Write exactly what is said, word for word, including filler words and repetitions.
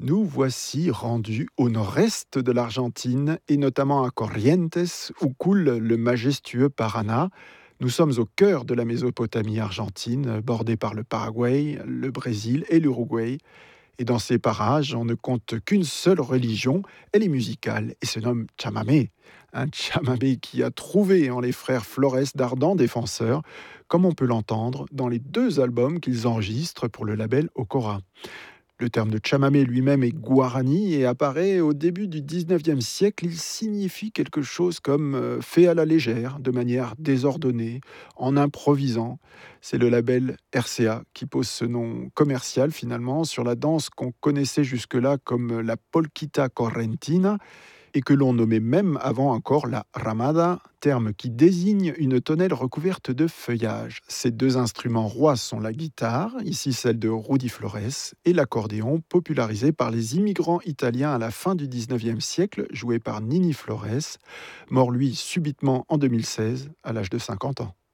Nous voici rendus au nord-est de l'Argentine et notamment à Corrientes où coule le majestueux Paraná. Nous sommes au cœur de la Mésopotamie argentine, bordée par le Paraguay, le Brésil et l'Uruguay. Et dans ces parages, on ne compte qu'une seule religion, elle est musicale et se nomme chamamé. Un chamamé qui a trouvé en les frères Flores d'ardents défenseurs, comme on peut l'entendre dans les deux albums qu'ils enregistrent pour le label Okora. Le terme de chamamé lui-même est guarani et apparaît au début du dix-neuvième siècle. Il signifie quelque chose comme euh, fait à la légère, de manière désordonnée, en improvisant. C'est le label R C A qui pose ce nom commercial finalement sur la danse qu'on connaissait jusque-là comme la polquita correntina et que l'on nommait même avant encore la ramada, terme qui désigne une tonnelle recouverte de feuillage. Ces deux instruments rois sont la guitare, ici celle de Rudy Flores, et l'accordéon, popularisé par les immigrants italiens à la fin du dix-neuvième siècle, joué par Nini Flores, mort lui subitement en deux mille seize à l'âge de cinquante ans.